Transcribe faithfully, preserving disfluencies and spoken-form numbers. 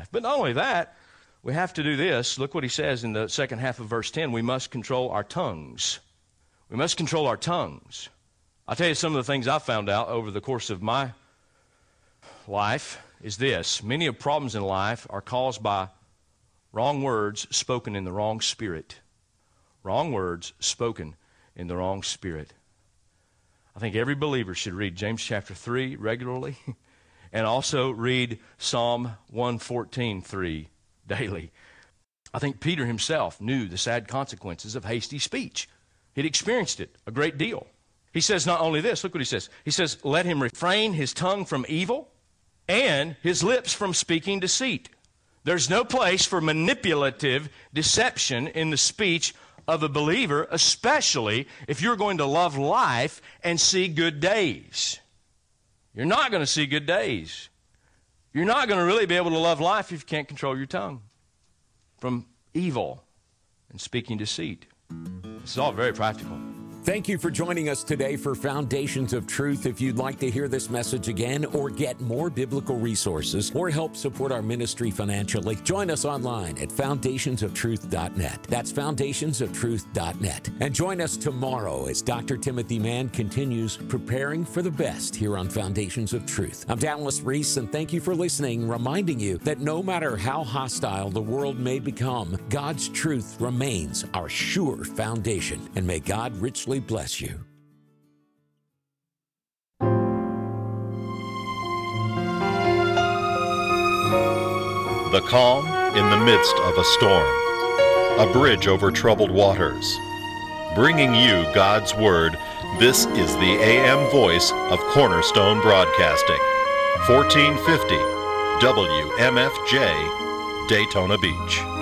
life. But not only that, we have to do this. Look what he says in the second half of verse ten. We must control our tongues. We must control our tongues. I'll tell you some of the things I found out over the course of my life is this. Many of problems in life are caused by wrong words spoken in the wrong spirit. Wrong words spoken in the wrong spirit. I think every believer should read James chapter three regularly and also read Psalm one fourteen three daily. I think Peter himself knew the sad consequences of hasty speech. He'd experienced it a great deal. He says not only this, look what he says. He says, let him refrain his tongue from evil and his lips from speaking deceit. There's no place for manipulative deception in the speech of a believer, especially if you're going to love life and see good days. You're not going to see good days. You're not going to really be able to love life if you can't control your tongue from evil and speaking deceit. This is all very practical. Thank you for joining us today for Foundations of Truth. If you'd like to hear this message again or get more biblical resources or help support our ministry financially, join us online at foundations of truth dot net. That's foundations of truth dot net. And join us tomorrow as Doctor Timothy Mann continues preparing for the best here on Foundations of Truth. I'm Dallas Reese, and thank you for listening, reminding you that no matter how hostile the world may become, God's truth remains our sure foundation. And may God richly bless you. The calm in the midst of a storm. A bridge over troubled waters. Bringing you God's Word, this is the A M voice of Cornerstone Broadcasting. fourteen fifty W M F J, Daytona Beach.